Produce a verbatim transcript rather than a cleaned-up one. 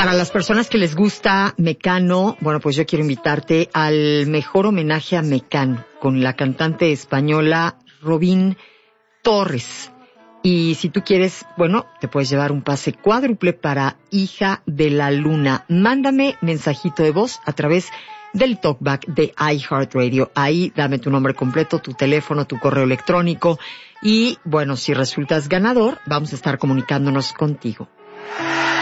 Para las personas que les gusta Mecano, bueno, pues yo quiero invitarte al mejor homenaje a Mecano con la cantante española Robin Torres. Y si tú quieres, bueno, te puedes llevar un pase cuádruple para Hija de la Luna. Mándame mensajito de voz a través del talkback de iHeartRadio. Ahí dame tu nombre completo, tu teléfono, tu correo electrónico. Y bueno, si resultas ganador, vamos a estar comunicándonos contigo.